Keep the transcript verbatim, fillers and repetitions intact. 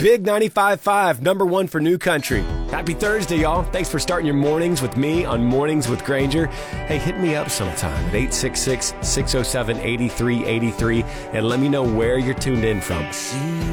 Big ninety-five point five, number one for New Country. Happy Thursday, y'all. Thanks for starting your mornings with me on Mornings with Granger. Hey, hit me up sometime at eight six six, six oh seven, eight three eight three and let me know where you're tuned in from.